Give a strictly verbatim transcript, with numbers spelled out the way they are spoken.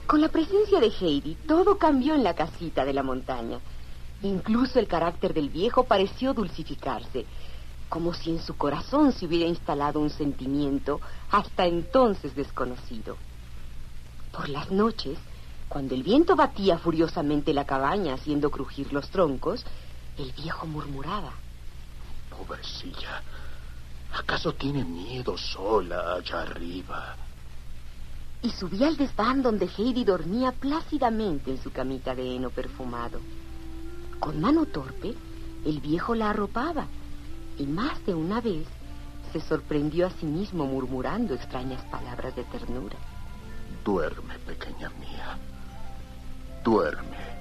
Con la presencia de Heidi, todo cambió en la casita de la montaña. Incluso el carácter del viejo pareció dulcificarse, como si en su corazón se hubiera instalado un sentimiento hasta entonces desconocido. Por las noches, cuando el viento batía furiosamente la cabaña haciendo crujir los troncos, el viejo murmuraba: Pobrecilla, ¿acaso tiene miedo sola allá arriba? Y subía al desván donde Heidi dormía plácidamente en su camita de heno perfumado. Con mano torpe, el viejo la arropaba, y más de una vez se sorprendió a sí mismo murmurando extrañas palabras de ternura. Duerme, pequeña mía, duerme.